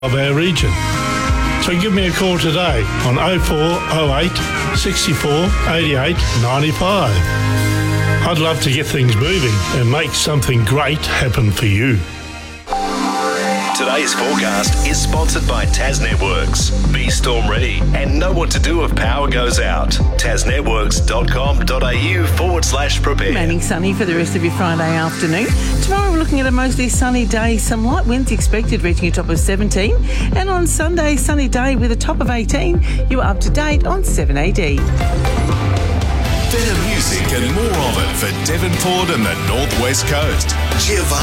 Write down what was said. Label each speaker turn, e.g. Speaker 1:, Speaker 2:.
Speaker 1: of our region. So give me a call today on 0408 64 88 95. I'd love to get things moving and make something great happen for you.
Speaker 2: Today's forecast is sponsored by Tas Networks. Be storm ready and know what to do if power goes out. tasnetworks.com.au/prepare.
Speaker 3: Remaining sunny for the rest of your Friday afternoon. Tomorrow we're looking at a mostly sunny day. Some light winds expected, reaching a top of 17. And on Sunday, sunny day with a top of 18. You are up to date on 7AD.
Speaker 4: Better music and more of it for Devonport and the North West Coast.